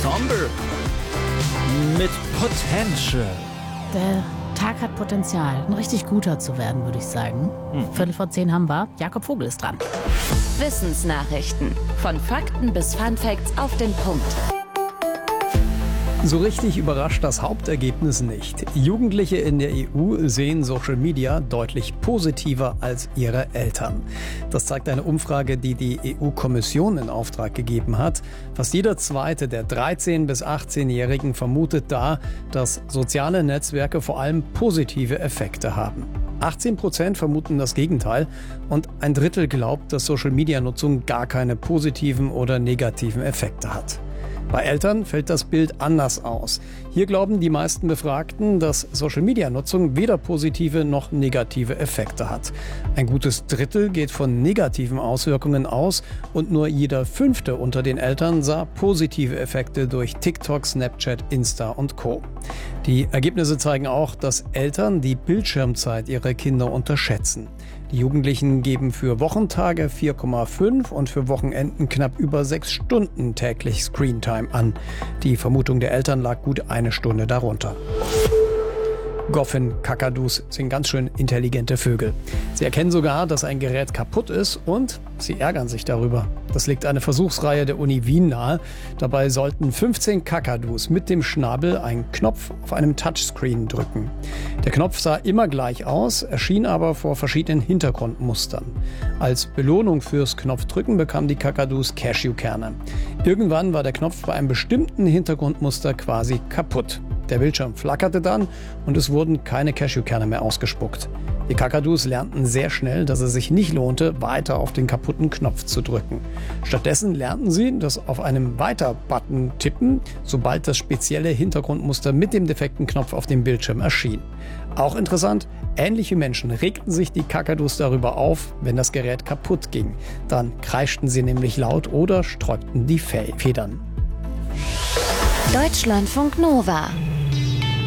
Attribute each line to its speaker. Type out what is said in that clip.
Speaker 1: Somber mit Potential.
Speaker 2: Der Tag hat Potenzial, ein richtig guter zu werden, würde ich sagen. 9:45 haben wir. Jakob Vogel ist dran.
Speaker 3: Wissensnachrichten. Von Fakten bis Funfacts auf den Punkt.
Speaker 4: So richtig überrascht das Hauptergebnis nicht. Jugendliche in der EU sehen Social Media deutlich positiver als ihre Eltern. Das zeigt eine Umfrage, die die EU-Kommission in Auftrag gegeben hat. Fast jeder zweite der 13- bis 18-Jährigen vermutet da, dass soziale Netzwerke vor allem positive Effekte haben. 18% vermuten das Gegenteil und ein Drittel glaubt, dass Social-Media-Nutzung gar keine positiven oder negativen Effekte hat. Bei Eltern fällt das Bild anders aus. Hier glauben die meisten Befragten, dass Social-Media-Nutzung weder positive noch negative Effekte hat. Ein gutes Drittel geht von negativen Auswirkungen aus und nur jeder Fünfte unter den Eltern sah positive Effekte durch TikTok, Snapchat, Insta und Co. Die Ergebnisse zeigen auch, dass Eltern die Bildschirmzeit ihrer Kinder unterschätzen. Die Jugendlichen geben für Wochentage 4,5 und für Wochenenden knapp über 6 Stunden täglich Screentime an. Die Vermutung der Eltern lag gut eine Stunde darunter. Goffin-Kakadus sind ganz schön intelligente Vögel. Sie erkennen sogar, dass ein Gerät kaputt ist und sie ärgern sich darüber. Das legt eine Versuchsreihe der Uni Wien nahe. Dabei sollten 15 Kakadus mit dem Schnabel einen Knopf auf einem Touchscreen drücken. Der Knopf sah immer gleich aus, erschien aber vor verschiedenen Hintergrundmustern. Als Belohnung fürs Knopfdrücken bekamen die Kakadus Cashewkerne. Irgendwann war der Knopf bei einem bestimmten Hintergrundmuster quasi kaputt. Der Bildschirm flackerte dann und es wurden keine Cashewkerne mehr ausgespuckt. Die Kakadus lernten sehr schnell, dass es sich nicht lohnte, weiter auf den kaputten Knopf zu drücken. Stattdessen lernten sie, dass auf einem Weiter-Button tippen, sobald das spezielle Hintergrundmuster mit dem defekten Knopf auf dem Bildschirm erschien. Auch interessant, ähnliche Menschen regten sich die Kakadus darüber auf, wenn das Gerät kaputt ging. Dann kreischten sie nämlich laut oder sträubten die Federn.
Speaker 3: Deutschlandfunk Nova